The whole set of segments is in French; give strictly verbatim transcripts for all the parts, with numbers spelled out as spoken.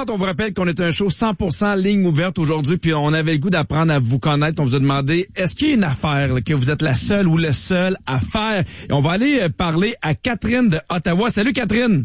suivante, on vous rappelle qu'on est un show cent pour cent ligne ouverte aujourd'hui, puis on avait le goût d'apprendre à vous connaître. On vous a demandé, est-ce qu'il y a une affaire là, que vous êtes la seule ou le seul à faire? Et on va aller euh, parler à Catherine de Ottawa. Salut Catherine!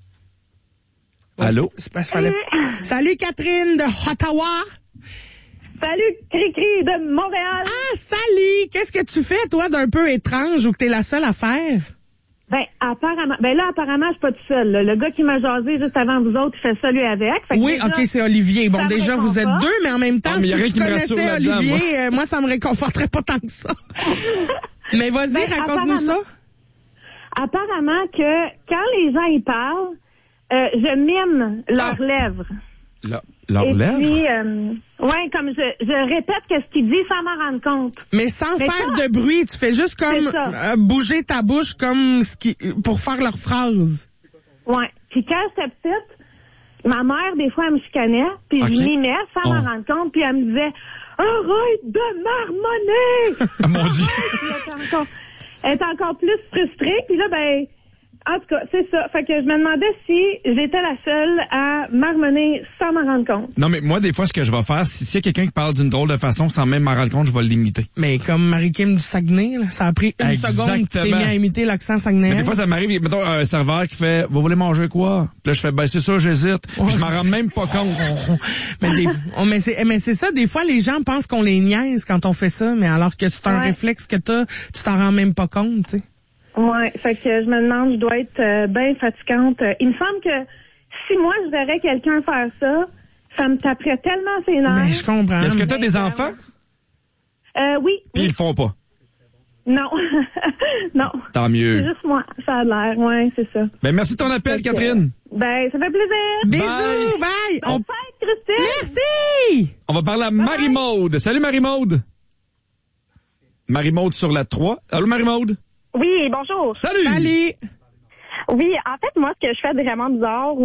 Allô? C'est parce qu'il fallait... Salut Catherine de Ottawa! Salut, Cri-Cri de Montréal. Ah, salut! Qu'est-ce que tu fais, toi, d'un peu étrange ou que t'es la seule à faire? Ben, apparemment, ben là, apparemment, je suis pas toute seule. Là. Le gars qui m'a jasé juste avant vous autres, il fait ça lui avec. Fait que Oui, déjà, OK, c'est Olivier. Bon, déjà, vous êtes deux, mais en même temps, Ah, mais y a si rien tu qui me rassure connaissais là-dedans, Olivier, moi. euh, moi, ça me réconforterait pas tant que ça. Mais vas-y, Ben, raconte-nous ça. Apparemment que quand les gens y parlent, euh, je mime leurs Ah. lèvres. Là, leur Et lèvre? puis, euh, ouais, comme je, je répète qu'est-ce qu'il dit sans m'en rendre compte. Mais sans Mais faire ça- de bruit, tu fais juste comme C'est ça. euh, bouger ta bouche comme ce qui pour faire leur phrase. Ouais. Puis quand j'étais petite, ma mère, des fois, elle me chicanait, puis Ok. je mimais sans m'en Oh. rendre compte, puis elle me disait « Arrête de marmonner! » Ah, mon Dieu! Puis elle était encore, elle était encore plus frustrée, puis là, ben... En tout cas, c'est ça. Fait que je me demandais si j'étais la seule à marmonner sans m'en rendre compte. Non, mais moi, des fois, ce que je vais faire, si- s'il y a quelqu'un qui parle d'une drôle de façon, sans même m'en rendre compte, je vais l'imiter. Mais comme Marie-Kim du Saguenay, là, ça a pris une Exactement. seconde que tu t'es mis à imiter l'accent Mais saguenayen. des fois, ça m'arrive, mettons, un serveur qui fait, vous voulez manger quoi? Puis là, je fais, ben, c'est ça, j'hésite. Puis je m'en rends même pas compte. mais, des, oh, mais c'est mais c'est ça, des fois, les gens pensent qu'on les niaise quand on fait ça, mais alors que c'est un Ouais. réflexe que t'as, tu t'en rends même pas compte, tu sais. Ouais, fait que je me demande, je dois être euh, bien fatigante. Euh, Il me semble que si moi, je verrais quelqu'un faire ça, ça me taperait tellement ses nerfs. Mais je comprends. Est-ce que mais- t'as des enfants? Euh, oui. Puis ils le font pas. Non. non. Tant C'est mieux. juste moi. Ça a l'air. Ouais, c'est ça. Ben, merci de ton appel, Fait que, Catherine. Ben, ça fait plaisir. Bisous, bye! Bonne On... fête, Christine. Merci! On va parler à Marie-Maude. Salut, Marie-Maude. Marie-Maude sur la trois. Allô, Marie-Maude? Oui, bonjour. Salut! Salut! Oui, en fait, moi, ce que je fais de vraiment bizarre,